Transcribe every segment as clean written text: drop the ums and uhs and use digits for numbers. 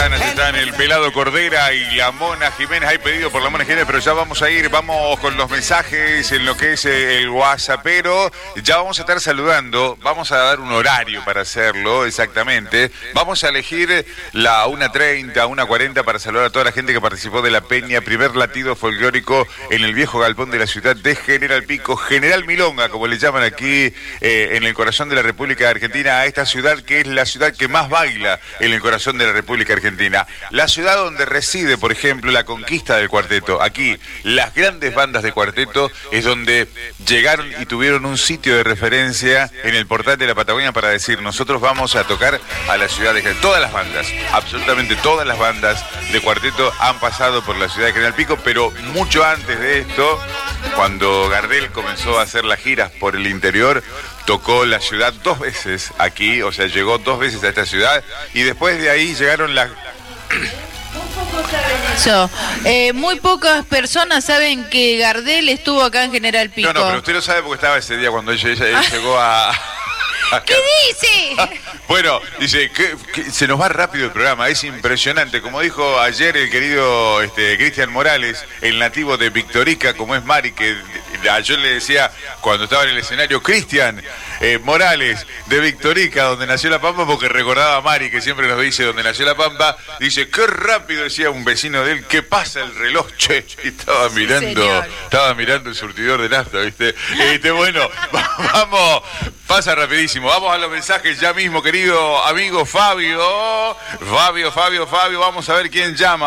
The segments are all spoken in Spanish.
están el Pelado Cordera y la Mona Jiménez. Hay pedido por la Mona Jiménez, pero ya vamos con los mensajes en lo que es el WhatsApp, pero ya vamos a estar saludando, vamos a dar un horario para hacerlo exactamente. Vamos a elegir la 1:30, 1:40 para saludar a toda la gente que participó de la Peña, primer latido folclórico en el viejo galpón de la ciudad de General Pico, General Milonga, como le llaman aquí en el corazón de la República Argentina, a esta ciudad que es la ciudad que más baila en el corazón de la República Argentina. La ciudad donde reside, por ejemplo, la conquista del cuarteto. Aquí, las grandes bandas de cuarteto es donde llegaron y tuvieron un sitio de referencia en el portal de la Patagonia para decir, nosotros vamos a tocar a la ciudad de General. Todas las bandas, absolutamente todas las bandas de cuarteto han pasado por la ciudad de General Pico, pero mucho antes de esto, cuando Gardel comenzó a hacer las giras por el interior, tocó la ciudad 2 veces aquí, o sea, llegó 2 veces a esta ciudad, y después de ahí llegaron las... muy pocas personas saben que Gardel estuvo acá en General Pico. No, pero usted lo sabe porque estaba ese día cuando él llegó a... ¿Qué dice? Bueno, dice que se nos va rápido el programa, es impresionante. Como dijo ayer el querido Cristian Morales, el nativo de Victorica, como es Mari, que yo le decía cuando estaba en el escenario, Cristian Morales de Victorica, donde nació La Pampa, porque recordaba a Mari, que siempre nos dice donde nació La Pampa. Dice, qué rápido, decía un vecino de él, que pasa el reloj, che. Y estaba mirando el surtidor de nafta, ¿viste? Bueno, vamos, pasa rapidísimo. Vamos a los mensajes ya mismo, querido amigo Fabio. Fabio, vamos a ver quién llama.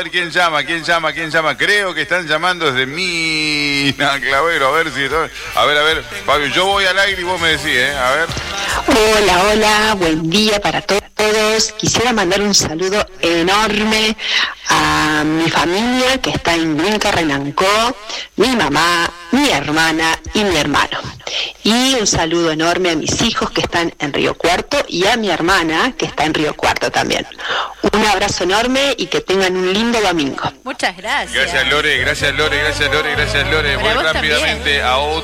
Creo que están llamando desde Mina Clavero, a ver, Fabio, yo voy al aire y vos me decís, a ver. Hola, buen día para todos. Quisiera mandar un saludo enorme a mi familia que está en Grunca, Renancó, mi mamá, mi hermana y mi hermano. Y un saludo enorme a mis hijos que están en Río Cuarto y a mi hermana que está en Río Cuarto también. Un abrazo enorme y que tengan un lindo domingo. Muchas gracias. Gracias Lore. Voy rápidamente a otro.